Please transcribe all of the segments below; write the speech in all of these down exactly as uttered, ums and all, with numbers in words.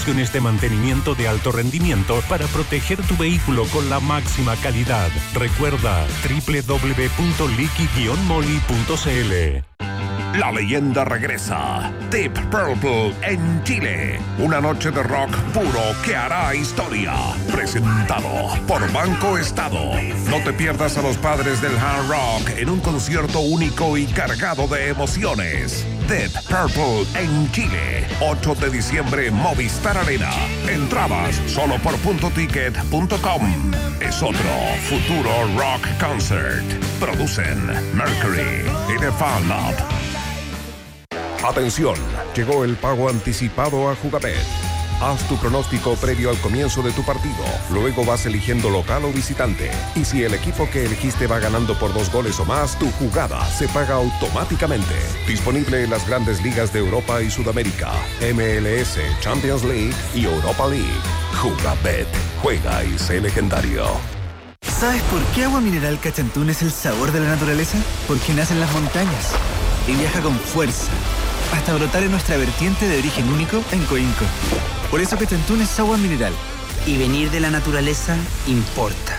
soluciones de mantenimiento de alto rendimiento para proteger tu vehículo con la máxima calidad. Recuerda doble u doble u doble u punto liqui guion moly punto c l. La leyenda regresa. Deep Purple en Chile. Una noche de rock puro que hará historia. Presentado por Banco Estado. No te pierdas a los padres del hard rock en un concierto único y cargado de emociones. Deep Purple en Chile. ocho de diciembre, Movistar Arena. Entradas solo por punto ticket punto com. Es otro futuro rock concert. Producen Mercury y The Fan Lab. Atención, llegó el pago anticipado a Jugabet. Haz tu pronóstico previo al comienzo de tu partido. Luego vas eligiendo local o visitante. Y si el equipo que elegiste va ganando por dos goles o más, tu jugada se paga automáticamente. Disponible en las grandes ligas de Europa y Sudamérica, M L S, Champions League y Europa League. Jugabet. Juega y sé legendario. ¿Sabes por qué Agua Mineral Cachantún es el sabor de la naturaleza? Porque nace en las montañas y viaja con fuerza hasta brotar en nuestra vertiente de origen único en Coinco. Por eso Cachantún es agua mineral. Y venir de la naturaleza importa.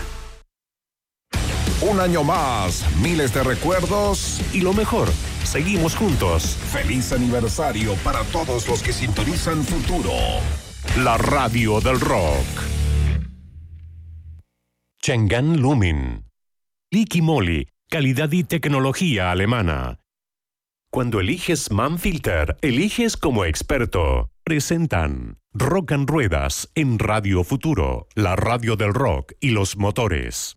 Un año más, miles de recuerdos Y lo mejor, seguimos juntos. Feliz aniversario para todos los que sintonizan Futuro. La radio del rock. Chang'an Lumin. Liqui Moly, calidad y tecnología alemana. Cuando eliges Manfilter, eliges como experto. Presentan Rock and Ruedas en Radio Futuro, la radio del rock y los motores.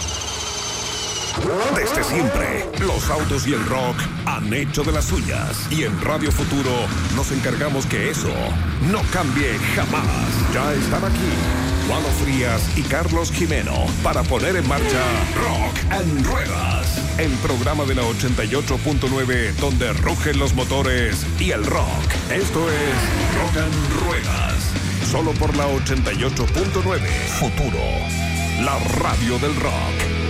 Desde siempre, los autos y el rock han hecho de las suyas. Y en Radio Futuro nos encargamos que eso no cambie jamás. Ya están aquí Lalo Frías y Carlos Jimeno para poner en marcha Rock and Ruedas, el programa de la ochenta y ocho punto nueve donde rugen los motores y el rock. Esto es Rock and Ruedas, solo por la ochenta y ocho punto nueve. Futuro, la radio del rock.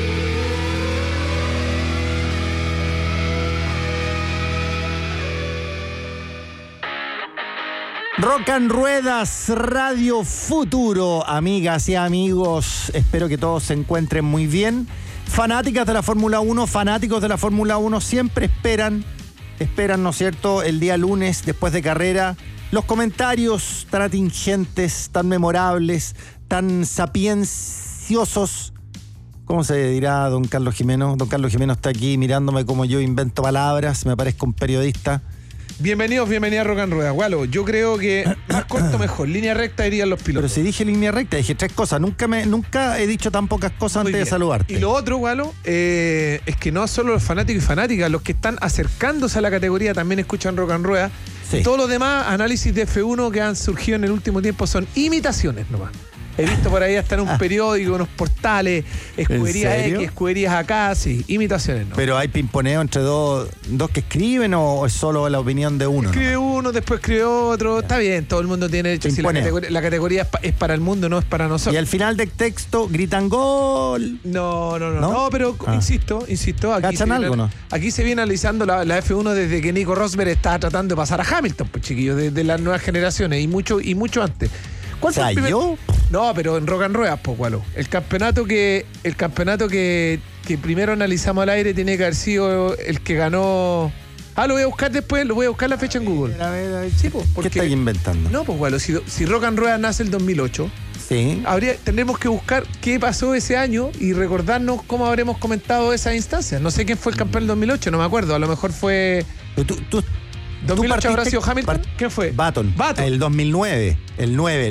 Rock and Ruedas, Radio Futuro, amigas y amigos, espero que todos se encuentren muy bien. Fanáticas de la Fórmula uno, fanáticos de la Fórmula uno siempre esperan, esperan, ¿no es cierto?, el día lunes después de carrera, los comentarios tan atingentes, tan memorables, tan sapienciosos. ¿Cómo se dirá, don Carlos Jimeno? Don Carlos Jimeno está aquí mirándome como yo invento palabras, me parezco un periodista. Bienvenidos, bienvenidos a Rock and Rueda. Gualo, yo creo que más corto mejor. Línea recta irían los pilotos. Pero si dije línea recta, dije tres cosas. Nunca me, nunca he dicho tan pocas cosas Muy antes bien. de saludarte. Y lo otro, Gualo, eh, es que no solo los fanáticos y fanáticas, los que están acercándose a la categoría también escuchan Rock and Rueda. Sí. Todos los demás análisis de F uno que han surgido en el último tiempo son imitaciones nomás. He visto por ahí hasta en un Ah. periódico, unos portales, escuderías ¿En serio? X, escuderías acá, sí, imitaciones, ¿no? Pero hay pimponeo entre dos, dos que escriben o es solo la opinión de uno. Escribe ¿no? uno, después escribe otro. Está bien, todo el mundo tiene derecho. Si la, Pimponeo. categoría, la categoría es, pa- es para el mundo, no es para nosotros. Y al final del texto gritan gol. No, no, no, ¿No? no, pero Ah. insisto, insisto. Aquí ¿Cachan se viene, algo, no? Aquí se viene analizando la, la F uno desde que Nico Rosberg estaba tratando de pasar a Hamilton, pues chiquillos, de, de las nuevas generaciones y mucho, y mucho antes. ¿Cuál O sea, fue el primer- ¿yo? No, pero en Rock and Ruedas, pues, Gualo. El campeonato que, el campeonato que, que primero analizamos al aire tiene que haber sido el que ganó. Ah, lo voy a buscar después, lo voy a buscar la fecha en Google. A ver, a ver, Sí, pues, ¿qué porque- estáis inventando? No, pues, Gualo, si, si Rock and Ruedas nace el dos mil ocho. Sí. Habría, tendremos que buscar qué pasó ese año y recordarnos cómo habremos comentado esas instancias. No sé quién fue el campeón del dos mil ocho, no me acuerdo. A lo mejor fue. Pero tú, tú, ¿dos mil ocho partiste- habrá sido Hamilton? part- ¿Quién fue? Baton. Baton. El dos mil nueve. El nueve.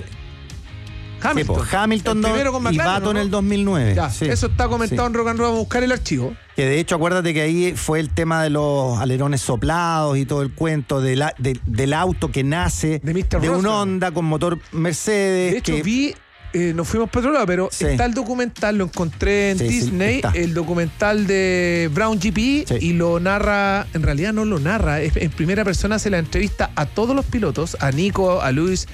Hamilton. Sí, po, Hamilton El do- primero con y McLaren, Baton ¿no? el dos mil nueve. Ya, Sí. eso está comentado Sí. en Rock and Roll. Vamos a buscar el archivo. Que de hecho, acuérdate que ahí fue el tema de los alerones soplados y todo el cuento de la- de- del auto que nace De mister un Rosberg. Honda con motor Mercedes. De hecho, que, vi, eh, nos fuimos por otro lado, pero Sí. está el documental, lo encontré en Sí, sí, Disney, está. el documental de Brown G P, Sí. y lo narra, en realidad no lo narra, es- en primera persona se la entrevista a todos los pilotos, a Nico, a Luis,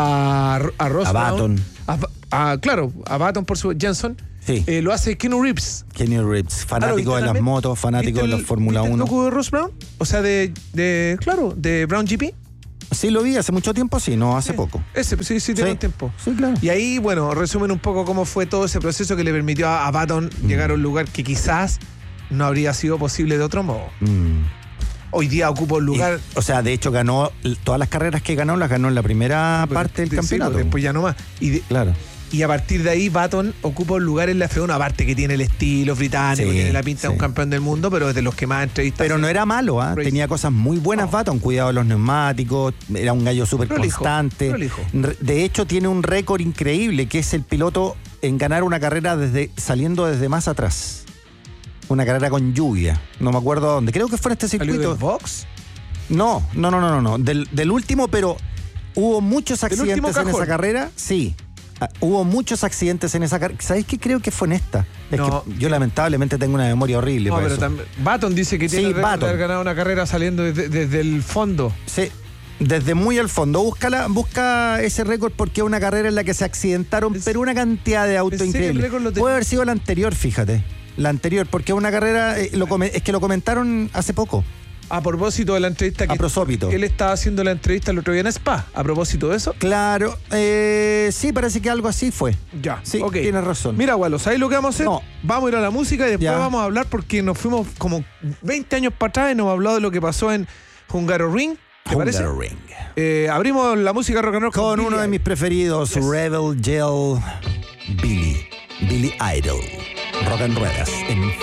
a, a Ross A Brown, Baton. a, a- claro, a Baton por su Jenson. Sí. Eh, lo hace Keanu Reeves. Kenny Reeves, Ah, ¿lo fanático viste de las también? motos, fanático ¿Viste de el- la Fórmula viste uno. el docu de Ross Brown? O sea, de, de claro, de Brown G P. Sí, lo vi hace mucho tiempo, sí, no hace Sí. poco. Ese, sí, sí, tiene Sí. un tiempo. Sí, claro. Y ahí, bueno, resumen un poco cómo fue todo ese proceso que le permitió a, a Button Mm. llegar a un lugar que quizás no habría sido posible de otro modo. Mm. Hoy día ocupa un lugar... Y, o sea, de hecho ganó l- todas las carreras que ganó, las ganó en la primera parte del Sí, campeonato. pues, después ya no más. Y, de- Claro. y a partir de ahí, Button ocupa un lugar en la F uno, aparte que tiene el estilo británico, Sí, tiene la pinta de un sí. campeón del mundo, pero es de los que más entrevistas. Pero no era malo, ¿ah? Racing. Tenía cosas muy buenas, No. Button. Cuidado de los neumáticos, era un gallo súper Prolijo, constante. prolijo. Re- De hecho, tiene un récord increíble, que es el piloto en ganar una carrera desde saliendo desde más atrás. Una carrera con lluvia. No me acuerdo dónde. Creo que fue en este ¿Salió circuito. del box? No, no, no, no, no, no. Del, del último, pero hubo muchos Del último accidentes en cajón. esa carrera. Sí. Ah, hubo muchos accidentes en esa carrera. ¿Sabéis qué? Creo que fue en esta. Es No. que yo lamentablemente tengo una memoria horrible. No, para pero eso. también. Button dice que tiene Sí, el récord de Button. haber ganado una carrera saliendo desde, desde el fondo. Sí. Desde muy al fondo. Búscala, busca ese récord porque es una carrera en la que se accidentaron, ¿En- pero una cantidad de autos en serio el increíble. récord lo tenía? Puede haber sido la anterior, fíjate. La anterior, porque es una carrera, eh, lo come- es que lo comentaron hace poco. A propósito de la entrevista que A prosópito. él estaba haciendo la entrevista el otro día en Spa. A propósito de eso. Claro, eh, sí, parece que algo así fue. Ya, Sí, ok. tienes razón. Mira, Walo, ¿sabes lo que vamos a hacer? No. Vamos a ir a la música y después Ya. vamos a hablar porque nos fuimos como veinte años para atrás y nos ha hablado de lo que pasó en Hungaroring. ¿Te parece? Hungaroring. Eh, abrimos la música rock and roll Con uno Billy de mis preferidos, Yes. Rebel Gel Billy. Billy Idol. Rock and Ruedas en